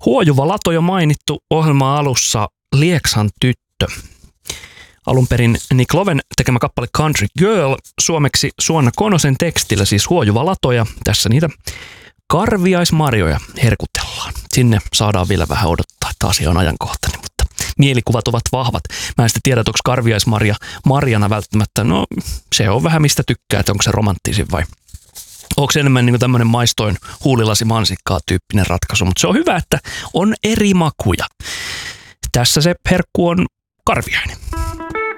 Huojuva Lato jo mainittu ohjelman alussa, Lieksan tyttö. Alun perin Nick Loven tekemä kappale Country Girl, suomeksi Suonna Konosen tekstillä, siis Huojuva Lato, ja tässä niitä karviaismarjoja herkutellaan. Sinne saadaan vielä vähän odottaa, että asia on ajankohtainen, mutta mielikuvat ovat vahvat. Mä en sitten tiedä, onko karviaismarja marjana välttämättä, no se on vähän mistä tykkää, että onko se romanttisin vai onko se enemmän niin kuin tämmöinen maistoin huulilasi mansikkaa tyyppinen ratkaisu, mutta se on hyvä, että on eri makuja. Tässä se herkku on karviainen.